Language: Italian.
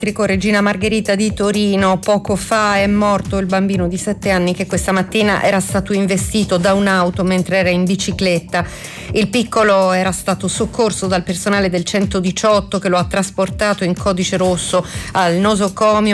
Regina Margherita di Torino. Poco fa è morto il bambino di 7 anni che questa mattina era stato investito da un'auto mentre era in bicicletta. Il piccolo era stato soccorso dal personale del 118 che lo ha trasportato in codice rosso al nosocomio.